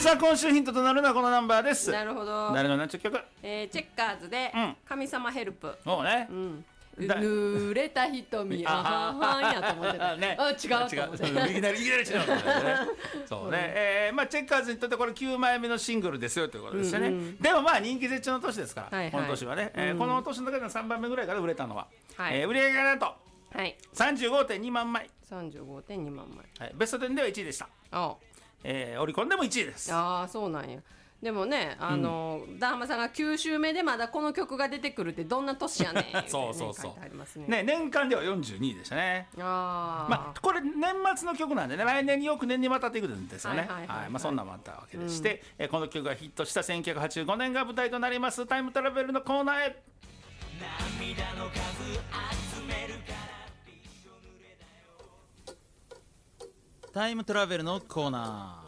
さあ今週ヒントとなるのはこのナンバーです。 なるほど。 誰の何ちゅう曲？ チェッカーズで神様ヘルプ。 もうね、 濡れた瞳あはんやと思ってたね、 違うと思っていきなり違うそうね、まあチェッカーズにとってこれ9枚目のシングルですよということですよね、でもまあ人気絶頂の年ですから、この年はね、この年の中での3番目ぐらいから売れたのは、売り上げがなんと、35.2 万枚、 35.2万枚、 ベスト10では1位でした。オリコンでも1位です。 ああ、そうなんや。でもね、ダーハマさんが9週目でまだこの曲が出てくるってどんな年やねん、 そうそうそう、 書いてありますね。 ね、年間では42位でしたね。まあこれ年末の曲なんでね、来年によく年にわたっていくんですよね。まあそんなのもあったわけでして、この曲がヒットした1985年が舞台となりますタイムトラベルのコーナーへ。涙の数集めるからタイムトラベルのコーナー。